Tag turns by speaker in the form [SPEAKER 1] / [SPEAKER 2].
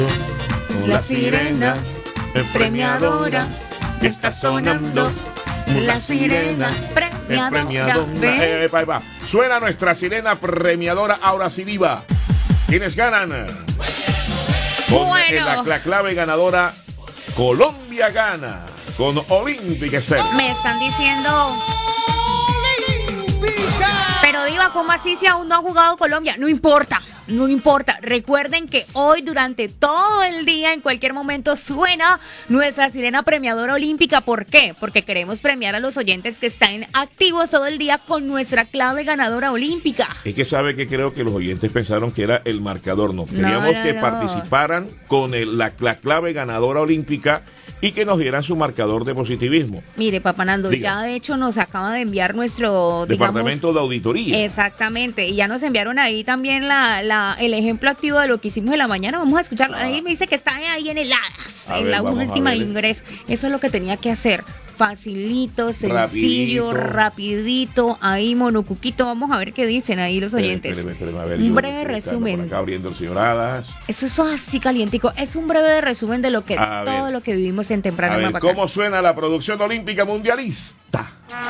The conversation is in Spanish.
[SPEAKER 1] La sirena premiadora está sonando. La sirena premiadora.
[SPEAKER 2] Ahí va. Suena nuestra sirena premiadora. Ahora sí, diva. ¿Quiénes ganan? Con la clave ganadora, Colombia gana con Olímpica Estéreo.
[SPEAKER 1] Me están diciendo... Pero diva, ¿cómo así si aún no ha jugado Colombia? No importa, no importa. Recuerden que hoy durante todo el día, en cualquier momento, suena nuestra sirena premiadora olímpica. ¿Por qué? Porque queremos premiar a los oyentes que están activos todo el día con nuestra clave ganadora olímpica.
[SPEAKER 2] Es que sabe que creo que los oyentes pensaron que era el marcador. No, queríamos que participaran con la clave ganadora olímpica y que nos dieran su marcador de positivismo.
[SPEAKER 1] Mire, Papá Nando, ya de hecho nos acaba de enviar nuestro
[SPEAKER 2] Departamento de Auditoría.
[SPEAKER 1] Exactamente, y ya nos enviaron ahí también el ejemplo activo de lo que hicimos en la mañana. Vamos a escucharlo. Ahí me dice que está ahí en heladas, en la última ingreso. Eso es lo que tenía que hacer. Facilito, sencillo, rapidito. Ahí, monocuquito. Vamos a ver qué dicen ahí los oyentes. Un breve resumen.
[SPEAKER 2] Acá abriendo el señor Hadas.
[SPEAKER 1] Eso es así calientico. Es un breve resumen de lo que todo lo que vivimos en temprano.
[SPEAKER 2] A ver, ¿cómo suena la producción olímpica mundialista?